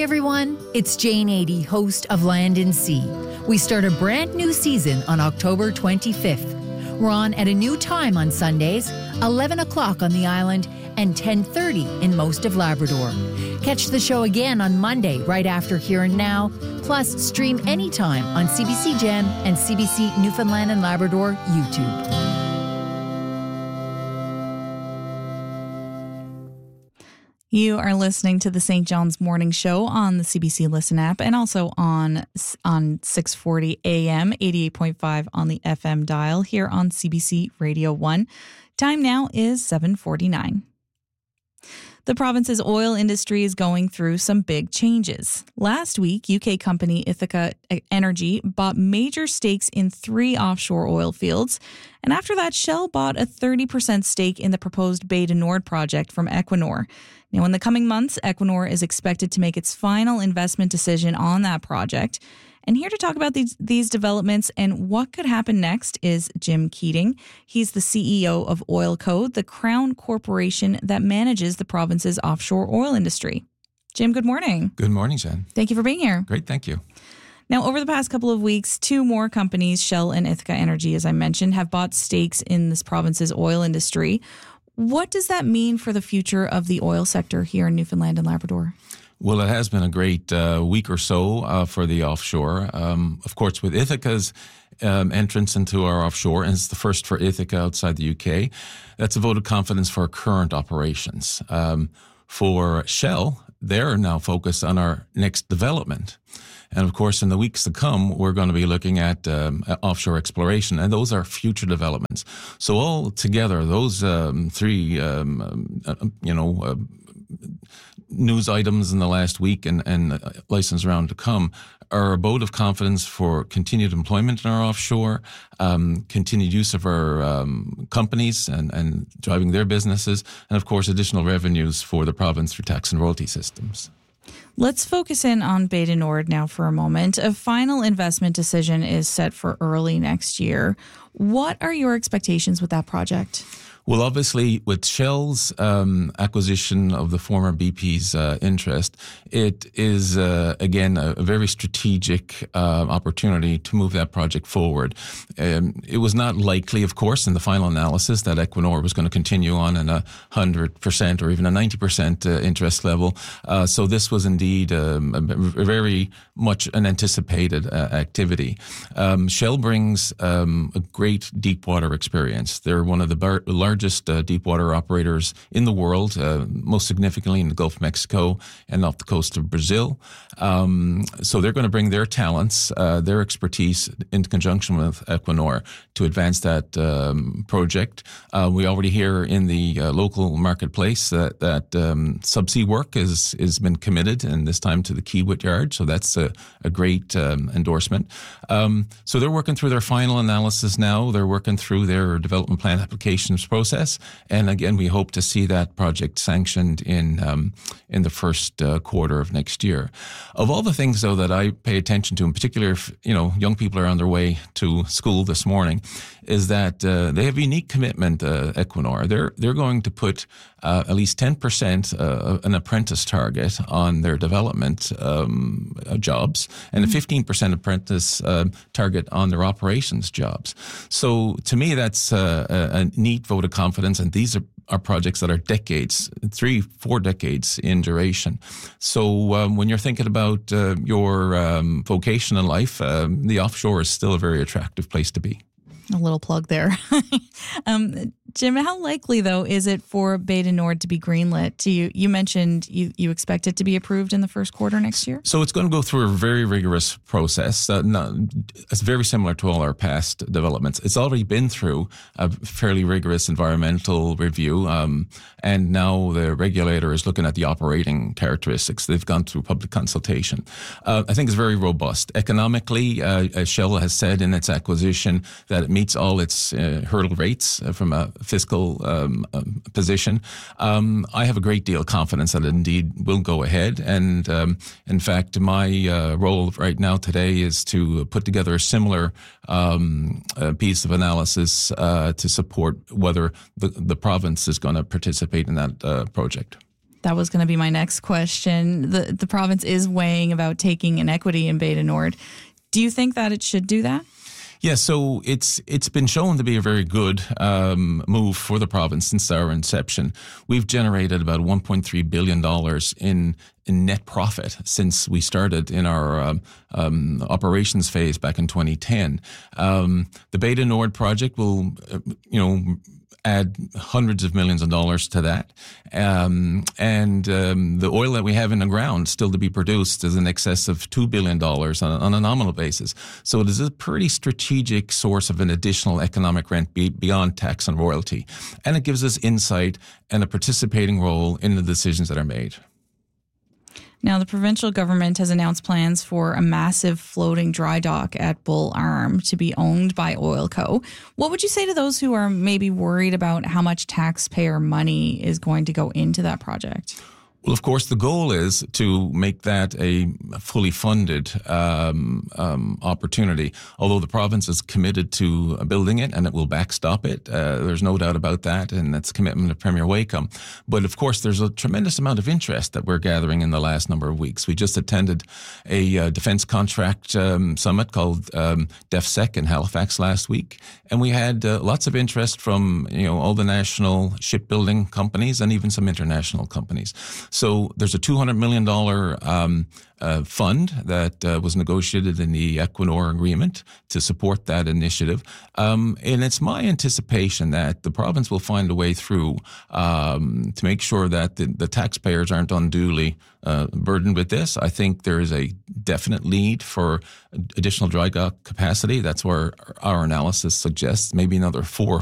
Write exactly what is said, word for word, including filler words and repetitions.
everyone, it's Jane Adey, host of Land and Sea. We start a brand new season on October twenty-fifth. We're on at a new time on Sundays, eleven o'clock on the island and ten thirty in most of Labrador. Catch the show again on Monday right after Here and Now, plus stream anytime on C B C Gem and C B C Newfoundland and Labrador YouTube. You are listening to the Saint John's Morning Show on the C B C Listen app and also on on six forty A M, eighty-eight point five on the F M dial here on C B C Radio one. Time now is seven forty-nine. The province's oil industry is going through some big changes. Last week, U K company Ithaca Energy bought major stakes in three offshore oil fields. And after that, Shell bought a thirty percent stake in the proposed Bay du Nord project from Equinor. Now, in the coming months, Equinor is expected to make its final investment decision on that project. And here to talk about these, these developments and what could happen next is Jim Keating. He's the C E O of OilCo, the Crown corporation that manages the province's offshore oil industry. Jim, good morning. Good morning, Jen. Thank you for being here. Great, thank you. Now, over the past couple of weeks, two more companies, Shell and Ithaca Energy, as I mentioned, have bought stakes in this province's oil industry. What does that mean for the future of the oil sector here in Newfoundland and Labrador? Well, it has been a great uh, week or so uh, for the offshore. Um, of course, with Ithaca's um, entrance into our offshore, and it's the first for Ithaca outside the U K, that's a vote of confidence for our current operations. Um, for Shell, they're now focused on our next development. And of course, in the weeks to come, we're going to be looking at um, offshore exploration, and those are future developments. So all together, those um, three, um, uh, you know, uh, news items in the last week and, and license round to come are a vote of confidence for continued employment in our offshore, um, continued use of our um, companies and, and driving their businesses, and of course, additional revenues for the province through tax and royalty systems. Let's focus in on Bay du Nord now for a moment. A final investment decision is set for early next year. What are your expectations with that project? Well, obviously, with Shell's um, acquisition of the former B P's uh, interest, it is, uh, again, a, a very strategic uh, opportunity to move that project forward. Um, it was not likely, of course, in the final analysis that Equinor was going to continue on in a one hundred percent or even a ninety percent uh, interest level. Uh, so this was indeed um, a, a very much an anticipated uh, activity. Um, Shell brings um, a great deep water experience. They're one of the bar- largest largest uh, deep water operators in the world, uh, most significantly in the Gulf of Mexico and off the coast of Brazil. Um, so they're going to bring their talents, uh, their expertise in conjunction with Equinor to advance that um, project. Uh, we already hear in the uh, local marketplace that, that um, subsea work is is been committed, and this time to the Kiewit Yard. So that's a, a great um, endorsement. Um, so they're working through their final analysis now. They're working through their development plan applications process. And again, we hope to see that project sanctioned in um, in the first uh, quarter of next year. Of all the things, though, that I pay attention to, in particular, if you know young people are on their way to school this morning, is that uh, they have a unique commitment. Uh, Equinor, they're they're going to put uh, at least ten percent uh, an apprentice target on their development um, uh, jobs, and a fifteen percent apprentice uh, target on their operations jobs. So to me, that's uh, a, a neat vote of confidence, and these are, are projects that are decades, three, four decades in duration. So um, when you're thinking about uh, your um, vocation in life, um, the offshore is still a very attractive place to be. A little plug there. um, Jim, how likely, though, is it for Bay du Nord to be greenlit? Do you, you mentioned you, you expect it to be approved in the first quarter next year? So it's going to go through a very rigorous process. Uh, not, it's very similar to all our past developments. It's already been through a fairly rigorous environmental review, um, and now the regulator is looking at the operating characteristics. They've gone through public consultation. Uh, I think it's very robust. Economically, uh, Shell has said in its acquisition that it meets all its uh, hurdle rates uh, from a fiscal um, um, position. Um, I have a great deal of confidence that it indeed will go ahead. And um, in fact, my uh, role right now today is to put together a similar um, uh, piece of analysis uh, to support whether the, the province is going to participate in that uh, project. That was going to be my next question. The the province is weighing about taking an equity in Bay du Nord. Do you think that it should do that? Yeah, so it's it's been shown to be a very good um, move for the province since our inception. We've generated about one point three billion dollars in in net profit since we started in our um, um, operations phase back in twenty ten. Um, the Bay du Nord project will, uh, you know, add hundreds of millions of dollars to that. Um, and um, the oil that we have in the ground still to be produced is in excess of two billion dollars on, on a nominal basis. So it is a pretty strategic source of an additional economic rent be, beyond tax and royalty. And it gives us insight and a participating role in the decisions that are made. Now, the provincial government has announced plans for a massive floating dry dock at Bull Arm to be owned by Oilco. What would you say to those who are maybe worried about how much taxpayer money is going to go into that project? Well, of course, the goal is to make that a fully funded um, um, opportunity. Although the province is committed to building it and it will backstop it, uh, there's no doubt about that, and that's commitment of Premier Wakeham. But of course, there's a tremendous amount of interest that we're gathering in the last number of weeks. We just attended a uh, defense contract um, summit called um, DefSec in Halifax last week, and we had uh, lots of interest from you know all the national shipbuilding companies and even some international companies. So there's a two hundred million dollars um, uh, fund that uh, was negotiated in the Equinor agreement to support that initiative. Um, and it's my anticipation that the province will find a way through um, to make sure that the, the taxpayers aren't unduly uh, burdened with this. I think there is a definite need for additional dry dock capacity. That's where our analysis suggests maybe another four or